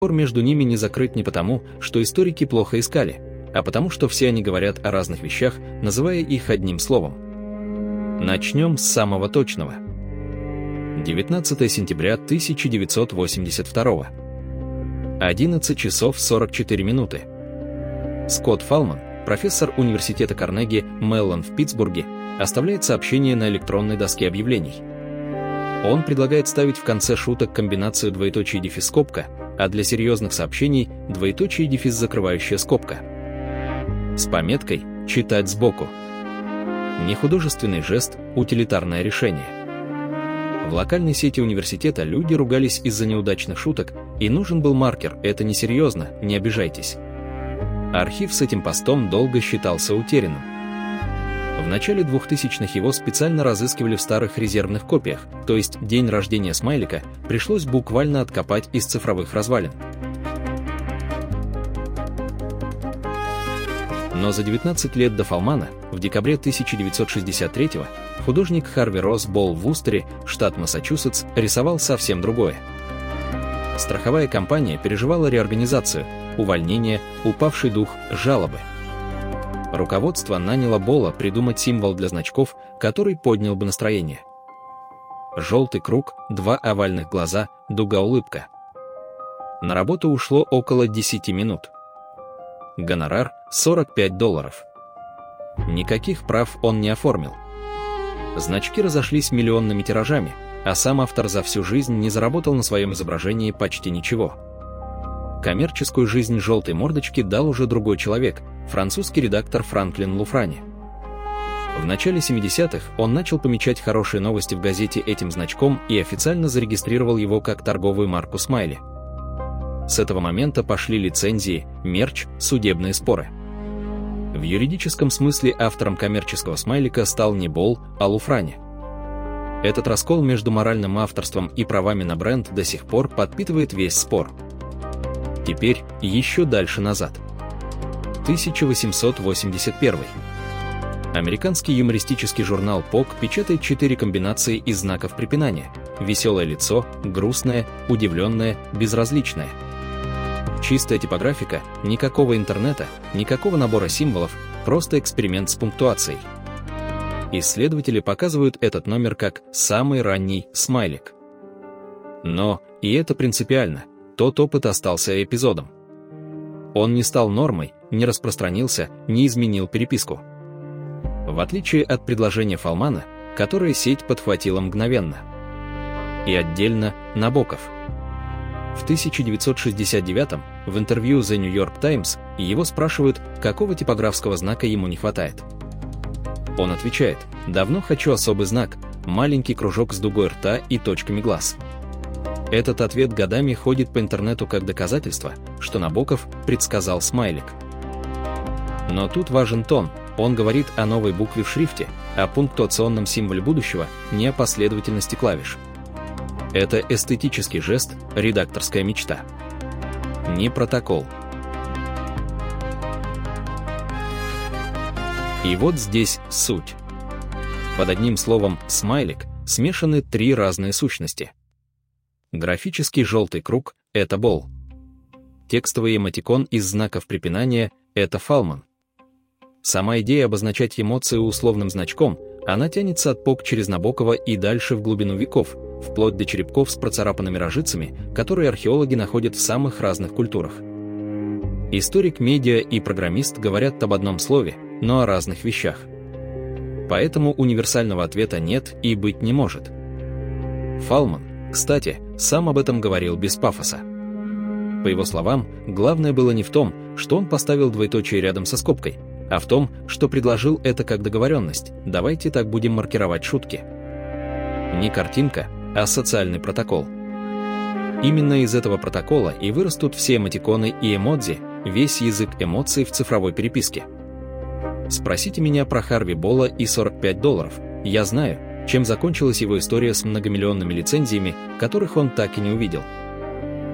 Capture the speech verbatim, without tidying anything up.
Спор между ними не закрыт не потому, что историки плохо искали, а потому что все они говорят о разных вещах, называя их одним словом. Начнем с самого точного. девятнадцатое сентября тысяча девятьсот восемьдесят второго. одиннадцать часов сорок четыре минуты. Скотт Фалман, профессор университета Карнеги Меллон в Питтсбурге, оставляет сообщение на электронной доске объявлений. Он предлагает ставить в конце шуток комбинацию двоеточие дефис скобка, а для серьезных сообщений двоеточие дефис закрывающая скобка. С пометкой «Читать сбоку». Нехудожественный жест, утилитарное решение. В локальной сети университета люди ругались из-за неудачных шуток, и нужен был маркер «Это несерьезно, не обижайтесь». Архив с этим постом долго считался утерянным. В начале двухтысячных его специально разыскивали в старых резервных копиях, то есть день рождения смайлика пришлось буквально откопать из цифровых развалин. Но за девятнадцать лет до Фалмана, в декабре тысяча девятьсот шестьдесят третьего, художник Харви Росс Болл в Вустере, штат Массачусетс, рисовал совсем другое. Страховая компания переживала реорганизацию, увольнение, упавший дух, жалобы. Руководство наняло Болла придумать символ для значков, который поднял бы настроение. Желтый круг, два овальных глаза, дуга-улыбка. На работу ушло около десяти минут. Гонорар – сорок пять долларов. Никаких прав он не оформил. Значки разошлись миллионными тиражами, а сам автор за всю жизнь не заработал на своем изображении почти ничего. Коммерческую жизнь желтой мордочки дал уже другой человек, французский редактор Франклин Луфрани. В начале семидесятых он начал помечать хорошие новости в газете этим значком и официально зарегистрировал его как торговую марку смайли. С этого момента пошли лицензии, мерч, судебные споры. В юридическом смысле автором коммерческого смайлика стал не Болл, а Луфрани. Этот раскол между моральным авторством и правами на бренд до сих пор подпитывает весь спор. Теперь еще дальше назад. тысяча восемьсот восемьдесят первый. Американский юмористический журнал Пок печатает четыре комбинации из знаков препинания: веселое лицо, грустное, удивленное, безразличное. Чистая типографика, никакого интернета, никакого набора символов, просто эксперимент с пунктуацией. Исследователи показывают этот номер как самый ранний смайлик. Но, и это принципиально, тот опыт остался эпизодом. Он не стал нормой, не распространился, не изменил переписку. В отличие от предложения Фалмана, которое сеть подхватила мгновенно. И отдельно Набоков. В тысяча девятьсот шестьдесят девятом в интервью The New York Times его спрашивают, какого типографского знака ему не хватает. Он отвечает: «Давно хочу особый знак, маленький кружок с дугой рта и точками глаз». Этот ответ годами ходит по интернету как доказательство, что Набоков предсказал смайлик. Но тут важен тон, он говорит о новой букве в шрифте, о пунктуационном символе будущего, не о последовательности клавиш. Это эстетический жест, редакторская мечта. Не протокол. И вот здесь суть. Под одним словом «смайлик» смешаны три разные сущности. Графический желтый круг — это Болл. Текстовый эмотикон из знаков препинания — это Фалман. Сама идея обозначать эмоции условным значком, она тянется от Пок через Набокова и дальше в глубину веков, вплоть до черепков с процарапанными рожицами, которые археологи находят в самых разных культурах. Историк, медиа и программист говорят об одном слове, но о разных вещах. Поэтому универсального ответа нет и быть не может. Фалман, кстати, сам об этом говорил без пафоса. По его словам, главное было не в том, что он поставил двоеточие рядом со скобкой, а в том, что предложил это как договоренность: давайте так будем маркировать шутки. Не картинка, а социальный протокол. Именно из этого протокола и вырастут все эмотиконы и эмодзи, весь язык эмоций в цифровой переписке. Спросите меня про Харви Болла и сорок пять долларов, я знаю, чем закончилась его история с многомиллионными лицензиями, которых он так и не увидел.